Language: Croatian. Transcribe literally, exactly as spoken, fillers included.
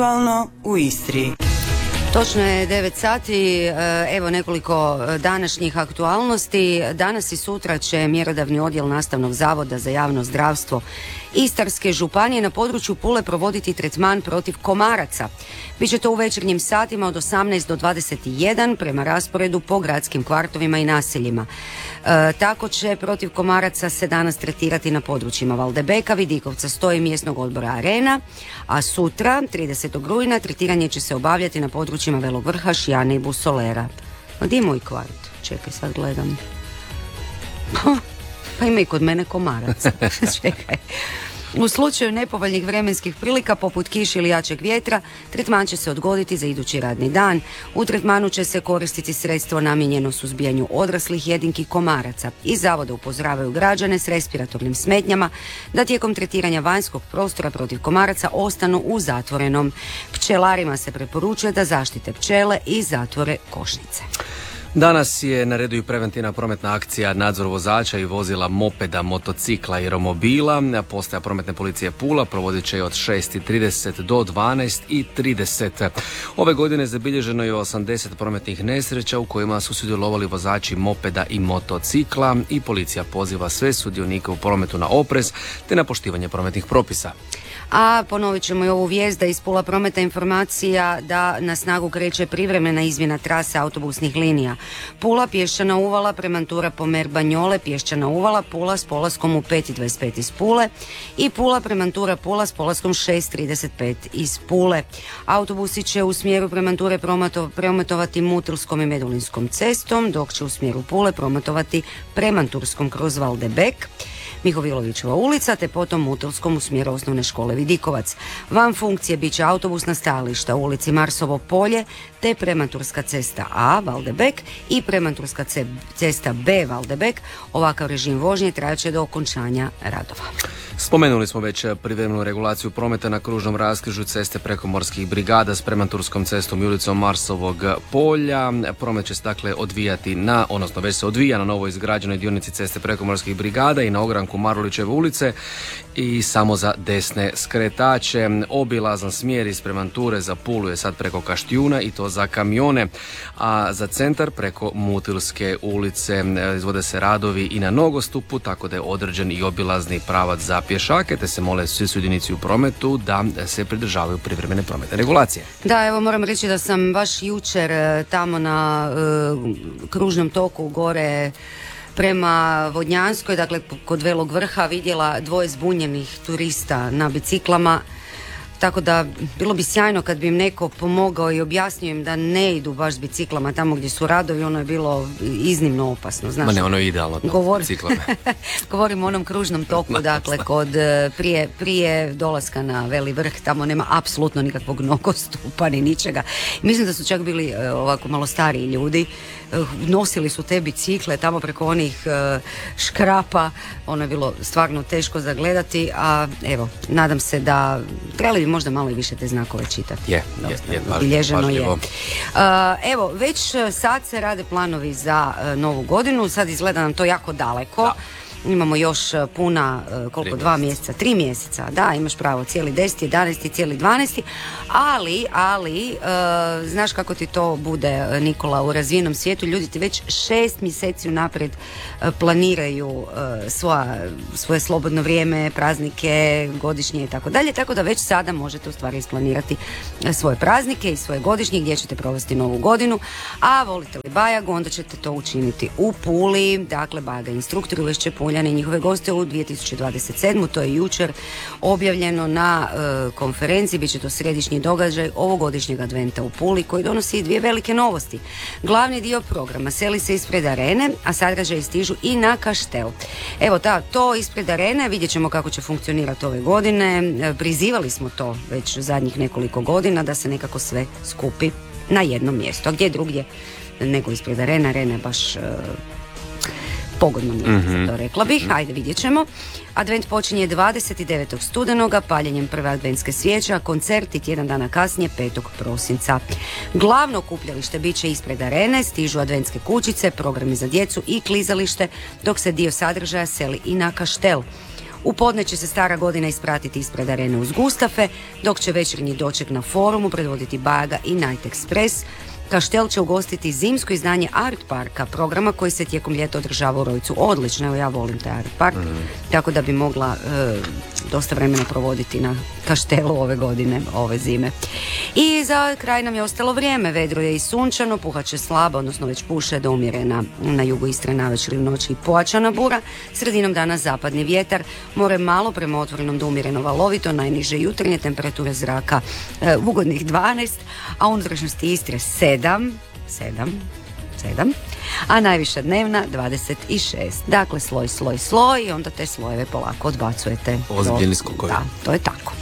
u Istri. Točno je devet sati, evo nekoliko današnjih aktualnosti. Danas i sutra će mjerodavni odjel Nastavnog zavoda za javno zdravstvo Istarske županije na području Pule provoditi tretman protiv komaraca. Biće to u večernjim satima od osamnaest do dvadeset jedan prema rasporedu po gradskim kvartovima i naseljima. E, tako će protiv komaraca se danas tretirati na područjima Valdebeka, Vidikovca, Stoje i mjesnog odbora Arena, a sutra, tridesetog rujna, tretiranje će se obavljati na područjima Velog Vrha, Šijane i Busolera. Gdje je moj kvart? Čekaj, sad gledam. Pa ima i kod mene komaraca. Čekaj. U slučaju nepovoljnih vremenskih prilika poput kiše ili jačeg vjetra, tretman će se odgoditi za idući radni dan. U tretmanu će se koristiti sredstvo namijenjeno suzbijanju odraslih jedinki komaraca. Iz zavoda upozoravaju građane s respiratornim smetnjama da tijekom tretiranja vanjskog prostora protiv komaraca ostanu u zatvorenom. Pčelarima se preporučuje da zaštite pčele i zatvore košnice. Danas je na redu i preventivna prometna akcija nadzor vozača i vozila mopeda, motocikla i romobila. Postaja prometne policije Pula provodit će od šest i trideset do dvanaest i trideset. Ove godine zabilježeno je osamdeset prometnih nesreća u kojima su sudjelovali vozači mopeda i motocikla i policija poziva sve sudionike u prometu na oprez te na poštivanje prometnih propisa. A ponovit ćemo i ovu vijest da iz Pula prometa informacija da na snagu kreće privremena izmjena trase autobusnih linija. Pula, Pješčana uvala, Premantura, Pomer, Banjole, Pješčana uvala, Pula s polaskom u pet i dvadeset pet iz Pule i Pula, Premantura, Pula s polaskom šest trideset pet iz Pule. Autobusi će u smjeru Premanture prometovati Mutilskom i Medulinskom cestom, dok će u smjeru Pule prometovati Premanturskom kroz Valdebek, Mihovilovićeva ulica, te potom Mutilskom u smjeru osnovne škole Vidikovac. Van funkcije bit će autobusna stajališta u ulici Marsovo polje, te Premanturska cesta A, Valdebek, i Premanturska cesta B, Valdebek. Ovakav režim vožnje trajaće do okončanja radova. Spomenuli smo već privremenu regulaciju prometa na kružnom raskrižju ceste prekomorskih brigada s Premanturskom cestom i ulicom Marsovog polja. Promet će se dakle odvijati na, odnosno već se odvija na novo izgrađenoj dionici ceste prekomorskih brigada i na ogranku Marulićeve ulice i samo za desne skretače. Obilazan smjer iz Premanture za Pulu je sad preko Kaštijuna i to za kamione, a za centar preko Mutilske ulice izvode se radovi i na nogostupu, tako da je određen i obilazni pravac za pješake, te se mole svi sudionici u prometu da se pridržavaju privremene prometne regulacije. Da, evo moram reći da sam baš jučer tamo na uh, kružnom toku gore prema Vodnjanskoj, dakle kod Velog Vrha, vidjela dvoje zbunjenih turista na biciklama. Tako da bilo bi sjajno kad bi im neko pomogao i objasnio im da ne idu baš s biciklama tamo gdje su radovi, ono je bilo iznimno opasno. Znaš, ma ne, ono je idealno to, Govor... biciklame. Govorim o onom kružnom toku, dakle kod prije, prije dolaska na Veli Vrh, tamo nema apsolutno nikakvog nogostupa ni ničega. Mislim da su čak bili ovako malo stariji ljudi, nosili su te bicikle tamo preko onih škrapa, ono je bilo stvarno teško zagledati, a evo, nadam se da trebali bi možda malo i više te znakove čitati. Je, je, je, bilježeno je. Uh, evo, već sad se rade planovi za uh, novu godinu, sad izgleda nam to jako daleko. Da. Imamo još puna, koliko, dva mjeseca, tri mjeseca, da, imaš pravo, cijeli deseti, jedanaesti, cijeli dvanaesti, ali, ali, uh, znaš kako ti to bude, Nikola, u razvijenom svijetu, ljudi ti već šest mjeseci unaprijed uh, planiraju uh, svoja, svoje slobodno vrijeme, praznike, godišnje i tako dalje, tako da već sada možete u stvari isplanirati uh, svoje praznike i svoje godišnje gdje ćete provesti novu godinu, a volite li Bajagu, onda ćete to učiniti u Puli, dakle Bajaga instruktori uvešće Puljane i njihove goste u dvije tisuće dvadeset sedam. To je jučer objavljeno na e, konferenciji. Biće to središnji događaj ovogodišnjeg adventa u Puli koji donosi dvije velike novosti. Glavni dio programa seli se ispred arene, a sadržaji stižu i na Kaštel. Evo ta, to ispred arene, vidjet ćemo kako će funkcionirati ove godine. E, prizivali smo to već zadnjih nekoliko godina da se nekako sve skupi na jednom mjestu. A gdje drugdje nego ispred arene? Arena je baš... E, pogodno mjesto, mm-hmm. to rekla bih. Ajde, vidjet ćemo. Advent počinje dvadeset devetog studenoga paljenjem prve adventske svijeće, a koncerti tjedan dana kasnije petog prosinca. Glavno okupljalište bit će ispred arene, stižu adventske kućice, programi za djecu i klizalište, dok se dio sadržaja seli i na Kaštel. U podne će se Stara godina ispratiti ispred arene uz Gustafe, dok će večernji doček na forumu predvoditi Baga i Night Express. Kaštel će ugostiti zimsko izdanje Art Parka, programa koji se tijekom ljeta održava u Rojcu. Odlično, evo ja volim taj Art Park, mm. tako da bi mogla e, dosta vremena provoditi na Kaštelu ove godine, ove zime. I za kraj nam je ostalo vrijeme, vedro je i sunčano, puhat će slabo, odnosno već puše do umjerena na jugu Istre navečer i u noći i pojačana bura, sredinom dana zapadni vjetar, more malo prema otvorenom do umjereno valovito, najniže jutarnje temperature zraka e, ugodnih dvanaest, a u unutrašnjosti Istre sedam, sedam, sedam, a najviša dnevna dvadeset šest. Dakle, sloj, sloj, sloj i onda te slojeve polako odbacujete. Ozbiljni skokovi. Da, to je tako.